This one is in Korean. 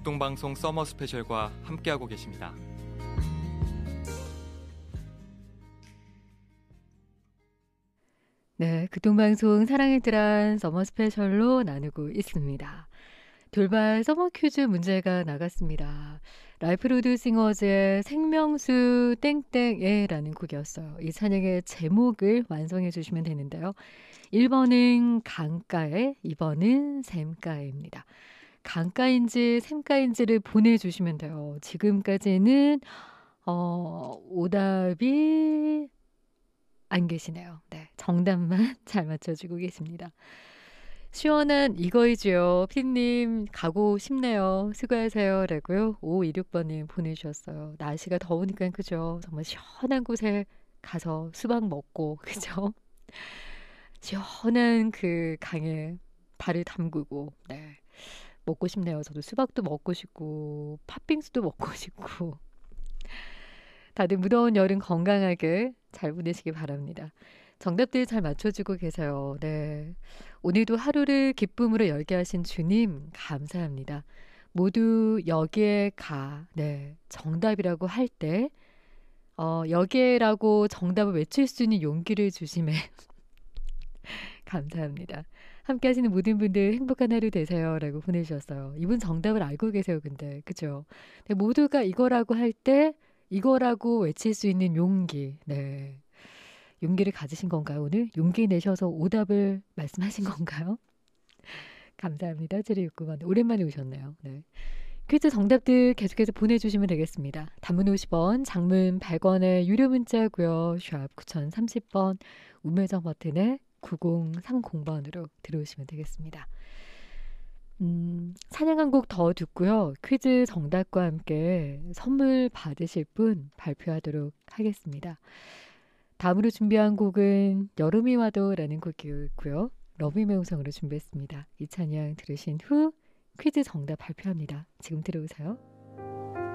극동방송 서머 스페셜과 함께하고 계십니다. 네, 극동방송 사랑의 드란 서머 스페셜로 나누고 있습니다. 돌발 서머 퀴즈 문제가 나갔습니다. 라이프로드 싱어즈의 생명수 땡땡에라는 곡이었어요. 이 찬양의 제목을 완성해 주시면 되는데요. 1번은 강가에, 2번은 샘가에입니다. 강가인지 샘가인지를 보내주시면 돼요. 지금까지는 오답이 안 계시네요. 네, 정답만 잘 맞춰주고 계십니다. 시원한 이거이지요. 피디님 가고 싶네요. 수고하세요. 라고요. 526번님 보내주셨어요. 날씨가 더우니까 그죠. 정말 시원한 곳에 가서 수박 먹고 그죠. 시원한 그 강에 발을 담그고 네, 먹고 싶네요. 저도 수박도 먹고 싶고 팥빙수도 먹고 싶고 다들 무더운 여름 건강하게 잘 보내시기 바랍니다. 정답들 잘 맞춰주고 계세요. 네, 오늘도 하루를 기쁨으로 열게 하신 주님 감사합니다. 모두 여기에 가. 네, 정답이라고 할 때 여기에라고 정답을 외칠 수 있는 용기를 주심에 감사합니다. 함께 하시는 모든 분들 행복한 하루 되세요. 라고 보내주셨어요. 이분 정답을 알고 계세요. 근데 그죠? 네, 모두가 이거라고 할 때 이거라고 외칠 수 있는 용기. 네, 용기를 가지신 건가요? 오늘 용기 내셔서 오답을 말씀하신 건가요? 감사합니다. 7269번 오랜만에 오셨네요. 네. 퀴즈 정답들 계속해서 보내주시면 되겠습니다. 단문 50원, 장문 100원의 유료 문자고요. 샵 9030번 우물정 버튼에 9030번으로 들어오시면 되겠습니다. 찬양 한 곡 더 듣고요. 퀴즈 정답과 함께 선물 받으실 분 발표하도록 하겠습니다. 다음으로 준비한 곡은 여름이 와도 라는 곡이고요. 러브매우성으로 준비했습니다. 이 찬양 들으신 후 퀴즈 정답 발표합니다. 지금 들어오세요.